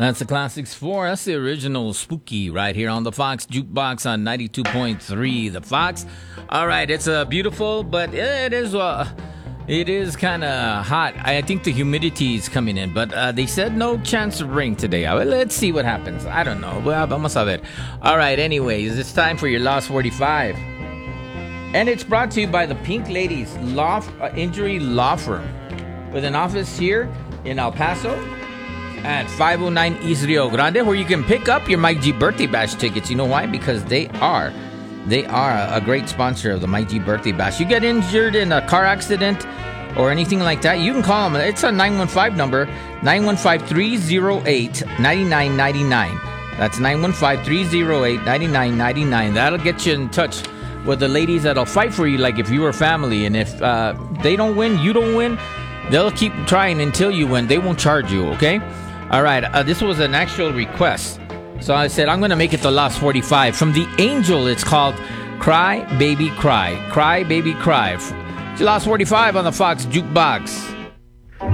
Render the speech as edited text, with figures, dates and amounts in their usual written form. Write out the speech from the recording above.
That's the Classics 4. That's the original Spooky right here on the Fox Jukebox on 92.3. The Fox. All right, it's beautiful, but it is kind of hot. I think the humidity is coming in, but they said no chance of rain today. Let's see what happens. I don't know. Well, vamos a ver. All right, anyways, it's time for your Lost 45. And it's brought to you by the Pink Ladies Injury Law Firm with an office here in El Paso at 509 East Rio Grande, where you can pick up your Mike G Birthday Bash tickets. You know why? Because they are a great sponsor of the Mike G Birthday Bash. You get injured in a car accident or anything like that, you can call them. It's a 915 number, 915-308-9999. That's 915-308-9999. That'll get you in touch with the ladies that'll fight for you like if you were family. And if they don't win, you don't win, they'll keep trying until you win. They won't charge you, okay? All right, this was an actual request. So I said, I'm going to make it the Lost 45. From the Angel, it's called Cry, Baby, Cry. Cry, Baby, Cry. It's Lost 45 on the Fox Jukebox.